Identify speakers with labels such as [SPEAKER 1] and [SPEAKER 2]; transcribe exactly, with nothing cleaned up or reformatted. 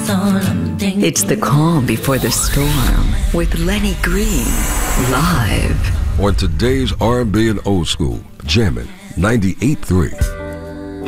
[SPEAKER 1] It's the calm before the storm with Lenny Green, live.
[SPEAKER 2] On today's R and B and old school, jamming ninety-eight point three.